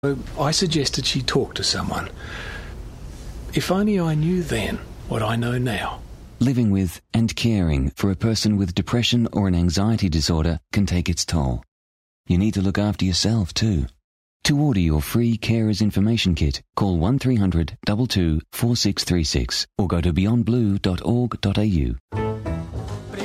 I suggested she talk to someone. If only I knew then what I know now. Living with and caring for a person with depression or an anxiety disorder can take its toll. You need to look after yourself too. To order your free Carers Information Kit, call 1300 22 4636 or go to beyondblue.org.au.